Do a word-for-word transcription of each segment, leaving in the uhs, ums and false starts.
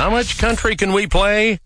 How much country can we play?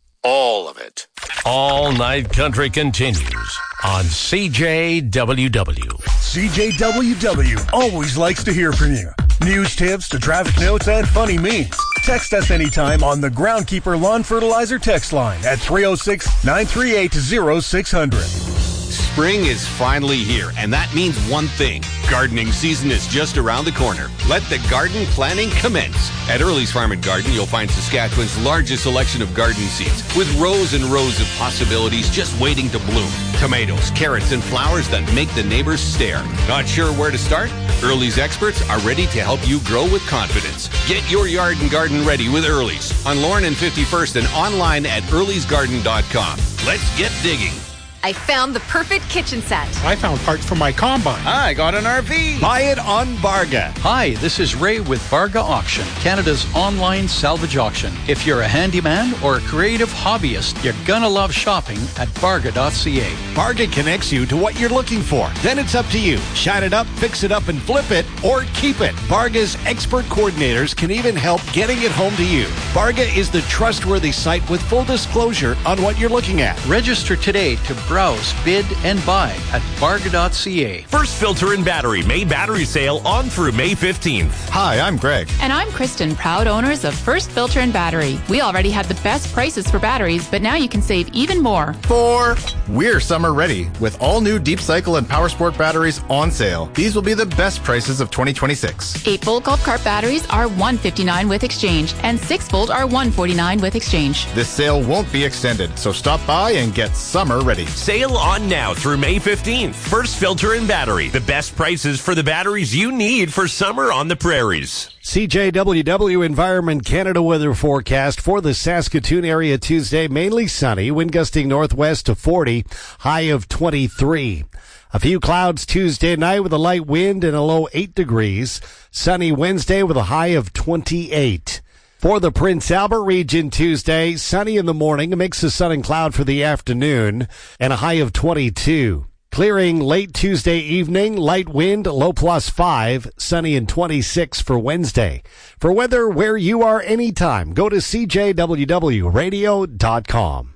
All of it. All Night Country continues on C J W W. C J W W always likes to hear from you. News tips to traffic notes and funny memes. Text us anytime on the Groundkeeper Lawn Fertilizer text line at three oh six, nine three eight, oh six hundred. Spring is finally here, and that means one thing. Gardening season is just around the corner. Let the garden planning commence. At Early's Farm and Garden, you'll find Saskatchewan's largest selection of garden seeds, with rows and rows of possibilities just waiting to bloom. Tomatoes, carrots, and flowers that make the neighbors stare. Not sure where to start? Early's experts are ready to help you grow with confidence. Get your yard and garden ready with Early's on Lorne and fifty-first and online at earlys garden dot com. Let's get digging. I found the perfect kitchen set. I found parts for my combine. I got an R V. Buy it on Barga. Hi, this is Ray with Barga Auction, Canada's online salvage auction. If you're a handyman or a creative hobbyist, you're gonna love shopping at barga dot c a. Barga connects you to what you're looking for. Then it's up to you. Shine it up, fix it up, and flip it, or keep it. Barga's expert coordinators can even help getting it home to you. Barga is the trustworthy site with full disclosure on what you're looking at. Register today to browse, bid, and buy at barga dot c a. First Filter and Battery May Battery Sale on through May fifteenth. Hi, I'm Greg. And I'm Kristen, proud owners of First Filter and Battery. We already had the best prices for batteries, but now you can save even more. For we're summer ready with all new Deep Cycle and PowerSport batteries on sale. These will be the best prices of twenty twenty-six. eight volt Golf Cart batteries are one hundred fifty-nine dollars with exchange, and six volt are one hundred forty-nine dollars with exchange. This sale won't be extended, so stop by and get summer ready. Sale on now through May fifteenth. First Filter and Battery. The best prices for the batteries you need for summer on the prairies. C J W W Environment Canada weather forecast for the Saskatoon area Tuesday. Mainly sunny, wind gusting northwest to forty, high of twenty-three. A few clouds Tuesday night with a light wind and a low eight degrees. Sunny Wednesday with a high of twenty-eight. For the Prince Albert region Tuesday, sunny in the morning, a mix of sun and cloud for the afternoon, and a high of twenty-two. Clearing late Tuesday evening, light wind, low plus five, sunny and twenty-six for Wednesday. For weather where you are anytime, go to c j w w radio dot com.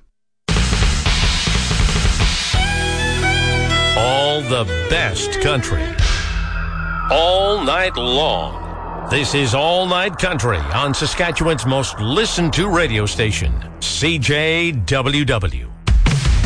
All the best country. All night long. This is All Night Country on Saskatchewan's most listened to radio station, C J W W.